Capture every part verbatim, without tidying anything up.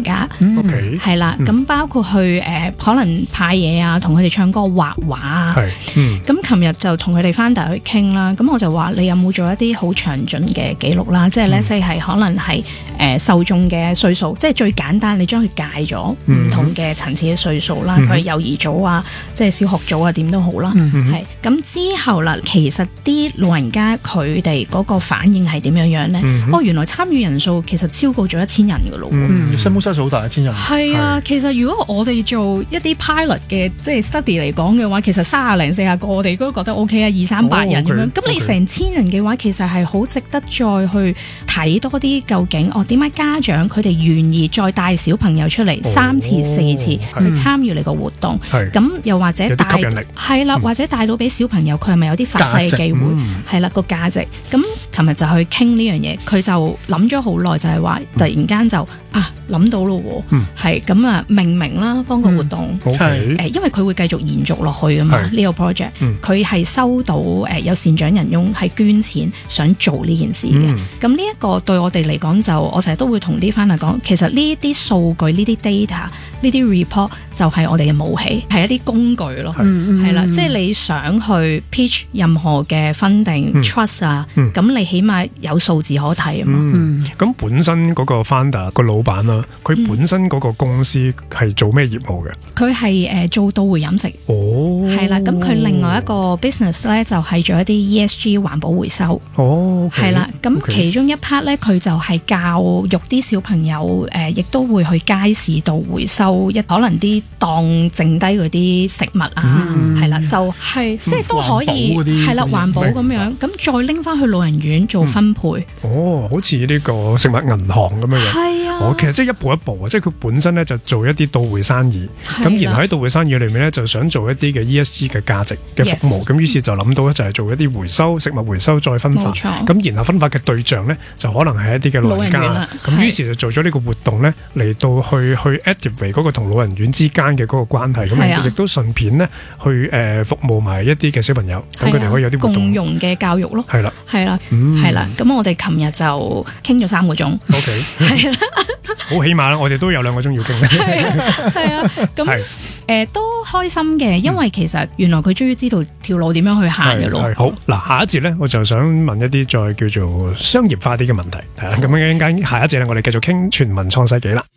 家。 OK， 係啦，咁包括去誒、呃、可能派嘢啊，同佢哋唱歌、畫畫啊。 係，嗯。 咁琴日就同佢哋翻大去傾啦，咁我就話你有冇做一啲好詳盡嘅記錄啦？即係咧，即係可能係誒、呃、受眾嘅歲數，即係最簡單，你將佢界咗唔同嘅層次嘅歲數啦，佢係幼兒組啊，即係小學組啊，點都好啦。係咁之後啦，其實啲老人家佢哋嗰個反應係點樣樣咧？嗯、哦，原來參與人數其實超過咗一千人噶咯。 嗯，新 size 好大，一千人。 係啊，其實如果我哋做一啲 pilot 嘅即係 study 嚟講嘅話，其實三廿零四廿個我哋都覺得 OK 啊，二三百人咁樣。咁、oh, okay, 你成千人嘅話，其實係好值得再去睇多啲究竟哦，點解家長佢哋願意再帶小朋友出嚟、oh, 三次四次去參與你個活動？咁又或者帶係啦，或者帶到俾小朋友佢係咪有啲發揮嘅機會？係啦，個價值。咁琴日就去傾呢樣嘢，佢就諗咗好耐，就係話突然間就啊諗到咯喎，係咁啊命名啦，幫個活動係誒，因為佢會繼續延續落去啊嘛。呢個 project 佢係收到誒有善長仁翁係捐錢想做呢件事嘅。咁呢一個對我哋嚟講就，我成日都會同啲翻嚟講，其實呢啲數據、呢啲 data、呢啲 report 就係我哋嘅武器，係一啲工具咯，係啦，即係你想去 pitch 任何嘅 funding、嗯、trust 啊，咁、嗯、你起碼有數字可睇啊嘛。 咁、嗯、本身嗰個 founder 個老闆啦，佢本身嗰個公司係做咩業務嘅？佢係誒做到會飲食， 哦， 係啦。咁佢另外一個 business 咧就係做一啲 E S G 環保回收， 哦，係、okay, 啦。咁其中一 part 咧，佢就係教育啲小朋友誒，亦、呃、都會去街市度回收一可能啲當剩低嗰啲食物啊，係、嗯、啦，就係、是、即係都可以係啦，環保咁樣，咁再拎翻去老人院做分配。 嗯、哦，好似呢個食物銀行咁樣樣。係啊，哦，其實即係一步一步啊，即係佢本身咧就做一啲到會生意，咁然後喺到會生意裏面咧就想做一啲嘅 E S G 嘅價值嘅服務，咁、yes. 於是就諗到就係做一啲回收食物回收再分發，咁然後分發嘅對象咧就可能係一啲嘅老人家，咁於是就做咗呢個活動咧嚟到去去 activate 嗰個同老人院之間嘅嗰個關係，咁亦都順便咧去誒、呃、服務埋一啲嘅小朋友，咁佢哋可以有啲活動共融嘅教育咯， 係啦， 係啦，係啦，咁、嗯、我哋琴日就傾咗三個鐘 ，OK， 係啦，好起碼啦，我哋都有兩個鐘要傾， 係啊，咁誒、呃、都開心嘅，因為其實原來佢終於知道條路點樣去行嘅咯。 好嗱，下一節咧，我就想問一啲再叫做商業化啲嘅問題，係啦，咁樣一陣間下一節咧，我哋繼續傾全民創世紀啦。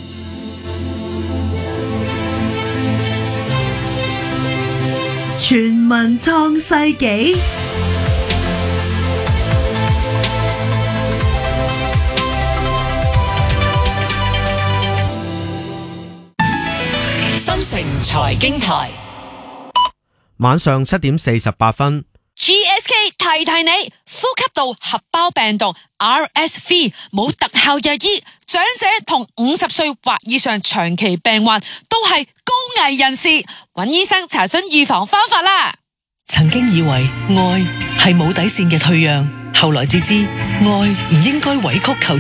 全民創世紀， 新城財經台， 晚上七點四十八分。 G S K 提提你，呼吸道合胞病毒 R S V 冇特效藥醫，長者同五十歲或以上長期病患都係高危人士，揾醫生查詢預防方法啦。曾經以為愛係冇底線嘅退讓，後來至知愛唔應該委曲求